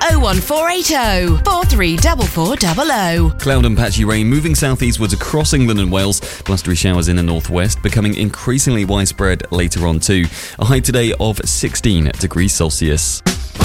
01480 434400. Cloud and patchy rain moving southeastwards across England and Wales. Blustery showers in the northwest, becoming increasingly widespread later on too. A high today of 16 degrees Celsius.